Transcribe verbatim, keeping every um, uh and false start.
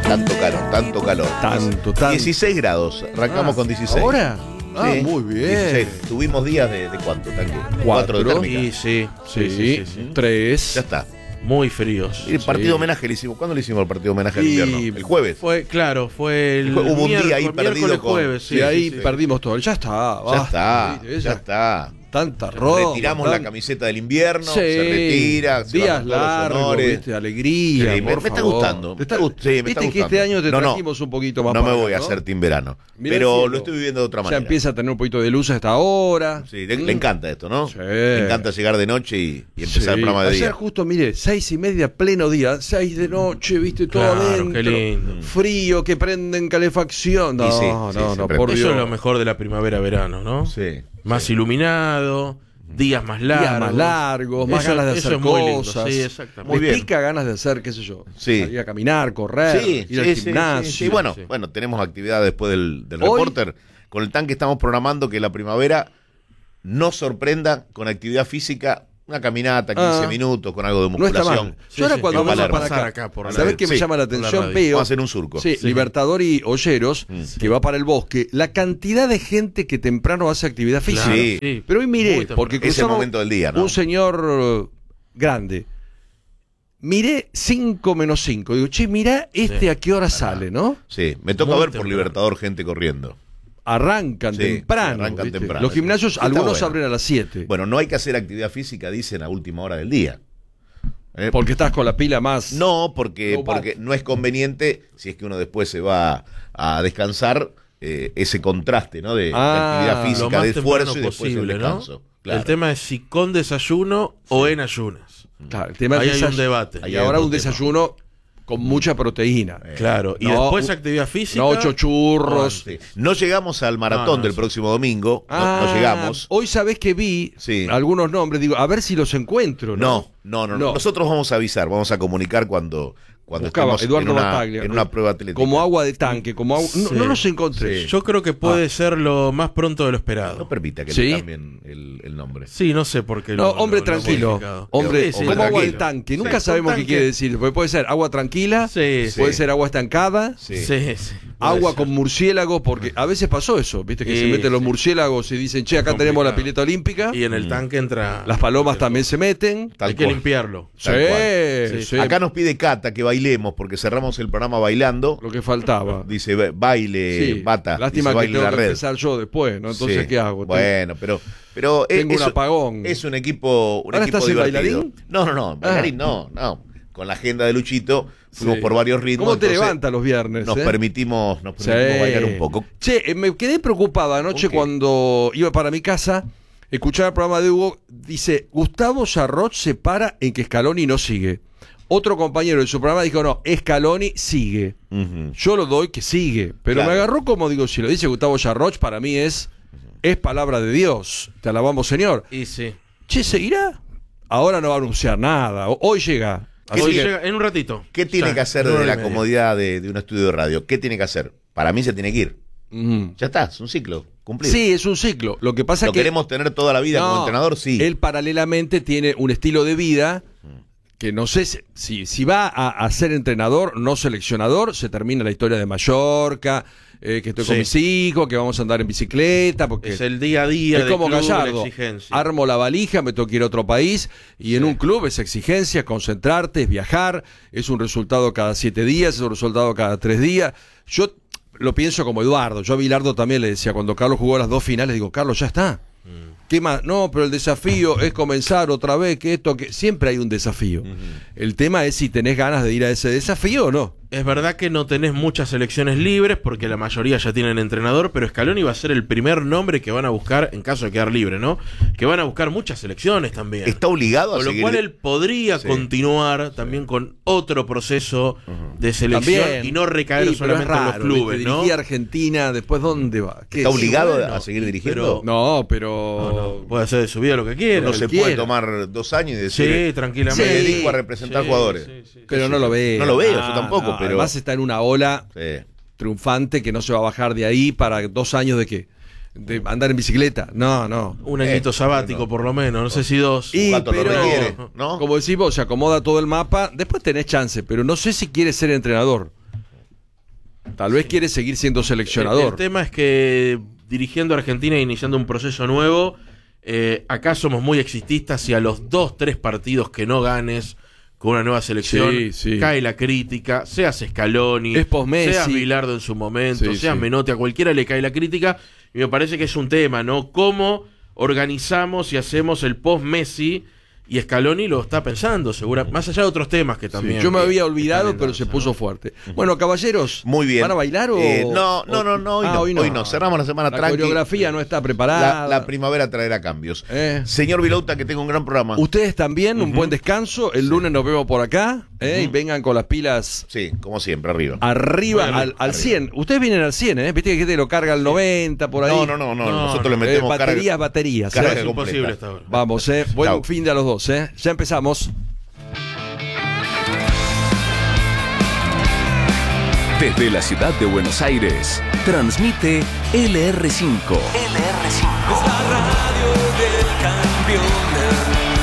Tanto calor, tanto calor. Tanto, tanto. dieciséis grados, arrancamos Ah, con dieciséis. ¿Ahora? Ah, Sí, muy bien. dieciséis. Tuvimos días de, de cuánto, tanque. Cuatro. de térmica. Y sí, Sí, sí, sí, sí, sí. tres. Ya está. Muy fríos. Y el partido Sí. homenaje le hicimos. ¿Cuándo le hicimos el partido homenaje al Y- invierno? El jueves. Fue, claro, fue el Fue- hubo un día miércoles- ahí perdido miércoles, con- jueves, Y sí, ahí sí, sí. perdimos todo. Ya está. Ya basta, está, ¿viste? ya Esa- está. Tanta ropa. Retiramos tan- la camiseta del invierno, Sí. se retira, se días van todos los largos, honores. ¿viste? Alegría. Sí, me, por me está favor. gustando. Te está- me gust- sí, me Viste está que gustando. este año te No, no, trajimos un poquito más No me para voy a acá, hacer team verano. Mirá el Pero cielo. lo estoy viviendo de otra Ya manera. empieza a tener un poquito de luz a esta hora. Sí, le, Mm. le encanta esto, ¿no? Sí. Le encanta llegar de noche y, y empezar Sí. el programa de Ayer día. justo, mire, seis y media, pleno día, seis de noche, viste, todo Claro, adentro. qué lindo. Frío, que prenden calefacción. No, Y sí, no, sí, no, siempre. por Eso Dios. es lo mejor de la primavera-verano, ¿no? Sí. Más iluminado, días más largos. Días más largos, más Eso- ganas de eso hacer es muy lindo, cosas. sí, exactamente. Muy Me bien. pica ganas de hacer, qué sé yo. Sí. Salir a caminar, correr, Sí, ir al sí, sí, gimnasio. sí, sí. Bueno, Sí. bueno, tenemos actividad después del, del Hoy- reporter. Con el tanque estamos programando que la primavera nos sorprenda con actividad física, una caminata, quince Ah. minutos, con algo de No está musculación. mal. Sí, Yo ahora sí, cuando que va a vengo para pasar acá, acá por la ¿sabés radio. qué me Sí, llama la por la atención? radio. Veo, Vamos a hacer un surco. sí, Sí. Libertador y Olleros, Mm. que va para el bosque, la cantidad de gente que temprano hace actividad física. Claro, Sí. sí. Pero hoy Muy miré, temprano. porque Es el cruzamos momento del día, ¿no? un señor eh, grande. Miré cinco menos cinco. Digo, che, mirá este Sí. a qué hora sale, ¿no? Sí, me toca Muy ver por temprano. Libertador gente corriendo. Arrancan Sí, temprano. sí, arrancan ¿viste? temprano, Los sí. gimnasios, Está algunos bueno. abren a las siete. Bueno, no hay que hacer actividad física, dicen, a última hora del día. Eh, Porque estás con la pila más. No, porque, No va. porque no es conveniente, si es que uno después se va a descansar, eh, ese contraste, ¿no? De, de Ah, actividad Lo física, más de esfuerzo temprano y después posible, el ¿no? descanso. Claro. El tema es si con desayuno o en ayunas. Claro, el tema Ahí es hay desay- un debate. Y Ahí hay ahora otro un tema. desayuno con mucha proteína. Eh, Claro. Y No, después un- actividad física. No ocho churros. Sí. No llegamos al maratón No, no, del sí. próximo domingo, no- Ah, no, llegamos. Hoy sabés que vi Sí. algunos nombres, digo, a ver si los encuentro, ¿no? No, no, no, No. Nosotros vamos a avisar, vamos a comunicar cuando, cuando Buscaba estemos Eduardo en, una, Bataglia, en ¿no? una prueba atlética. Como agua de tanque, como agua... No, Sí. no los encontré. Sí. Yo creo que puede Ah. ser lo más pronto de lo esperado. No permita que ¿Sí? le cambien el, el nombre. Sí, no sé por qué. No, lo- hombre lo- lo han tranquilo. modificado. Hombre, Sí, sí, como agua de tranquilo. tanque. Nunca Sí, con sabemos qué tanque. quiere decir. Porque puede ser agua tranquila, Sí, puede sí. ser agua estancada, Sí. Sí, sí. agua Puede con ser. murciélagos, porque a veces pasó eso, ¿viste? Que se Sí, meten los sí. murciélagos y dicen, che, acá Es tenemos la complicado. pileta olímpica. Y en el tanque entra. Las palomas también se meten. Tal Hay que cual. limpiarlo. Sí, Tal cual. sí. Acá nos pide Cata que bailemos porque cerramos el programa bailando. Lo que faltaba. Dice ba- baile, Sí, bata. lástima dice, que baile tengo la que red. empezar yo después, ¿no? Entonces, Sí. ¿qué hago? Bueno, pero, pero es- Tengo un es, apagón. Es un equipo, un ¿Ahora equipo estás en divertido. bailarín? No, no, no, bailarín no, no. Con la agenda de Luchito fuimos Sí. por varios ritmos. ¿Cómo te entonces levanta los viernes? Nos eh? permitimos, nos Sí. permitimos bailar un poco. Che, eh, me quedé preocupado anoche ¿Por qué? cuando iba para mi casa, escuchaba el programa de Hugo, dice, Gustavo Sarroch se para en que Scaloni no sigue. Otro compañero de su programa dijo, no, Scaloni sigue. Ujú. Yo lo doy que sigue, pero Claro. me agarró como digo, si lo dice Gustavo Sarroch, para mí es, es palabra de Dios. Te alabamos, Señor. Y sí. Che, ¿seguirá? Ahora no va a anunciar nada. O- Hoy llega. Así Hoy que- llega en un ratito. ¿Qué tiene Ya, que hacer en una desde hora la y media. comodidad de, de un estudio de radio? ¿Qué tiene que hacer? Para mí se tiene que ir. Ujú. Ya está, es un ciclo cumplido. Sí, es un ciclo. Lo que pasa ¿Lo es que queremos tener toda la vida como No, entrenador? Sí. Él paralelamente tiene un estilo de vida que no sé si, si, si va a, a ser entrenador, no seleccionador, se termina la historia de Mallorca, eh, que estoy con Sí. mis hijos, que vamos a andar en bicicleta, porque Es el día a día. es del como club, la Gallardo. exigencia. Armo la valija, me tengo que ir a otro país, y en un club es exigencia, concentrarte, es viajar, es un resultado cada siete días, es un resultado cada tres días. Yo lo pienso como Eduardo. Yo a Bilardo también le decía, cuando Carlos jugó las dos finales, digo, Carlos, ya está. ¿Qué más? No, pero el desafío es comenzar otra vez, que esto, que siempre hay un desafío. El tema es si tenés ganas de ir a ese desafío o no. Es verdad que no tenés muchas selecciones libres porque la mayoría ya tienen entrenador, pero Scaloni va a ser el primer nombre que van a buscar en caso de quedar libre, ¿no? Que van a buscar muchas selecciones también. Está obligado a Con lo seguir. cual él podría Sí. continuar también con otro proceso de selección También. y no recaer Sí, pero es solamente en raro, los clubes, ¿viste? ¿no? Dirigí a Argentina, después ¿dónde va? ¿Qué ¿Está es? obligado bueno, a seguir dirigiendo? pero- No, pero... No, no, puede hacer de su vida lo que quiera. No lo se que puede quiera. tomar dos años y decir, Sí, me tranquilamente. dedico a representar Sí, jugadores. sí, sí. Pero no lo veo. No lo veo, yo Ah, tampoco, no, pero- Además está en una ola Sí. triunfante que no se va a bajar de ahí para dos años de qué? De andar en bicicleta. No, no. Un añito Eh, sabático no. por lo menos, no sé si dos. Y, Pato lo pero, requiere, ¿no? como decís vos, se acomoda todo el mapa, después tenés chance, pero no sé si quiere ser entrenador. Tal vez Sí. quiere seguir siendo El, seleccionador. el tema es que dirigiendo a Argentina e iniciando un proceso nuevo, eh, acá somos muy exitistas y a los dos, tres partidos que no ganes con una nueva selección, Sí, sí. cae la crítica, seas Scaloni, Es post-Messi. seas Bilardo en su momento, Sí, seas sí. Menotti, a cualquiera le cae la crítica, y me parece que es un tema, ¿no? Cómo organizamos y hacemos el post-Messi, y Scaloni lo está pensando, segura, más allá de otros temas que Sí, también. yo me que- había que olvidado, están en pero se danza, puso ¿no? fuerte. Bueno, caballeros, Muy bien. ¿van a bailar o...? Eh, no, no, no, no, hoy Ah, no, hoy no. Cerramos la semana La tranqui. coreografía no está preparada. La, la primavera traerá cambios. Eh. Señor Vilouta, que tenga un gran programa. Ustedes también, un buen descanso. El lunes nos vemos por acá, ¿eh? Y vengan con las pilas Sí, como siempre, arriba. arriba, Bueno, al, al arriba. cien. Ustedes vienen al cien, ¿eh? Viste que gente lo carga al noventa, por ahí. No, no, no, no, No, nosotros no. le Eh, metemos baterías, carga. baterías. carga ¿eh? Es imposible completa. esta hora. Vamos, ¿eh? Buen Chau. fin de a los dos, ¿eh? Ya empezamos. Desde la ciudad de Buenos Aires, transmite L R cinco. L R cinco.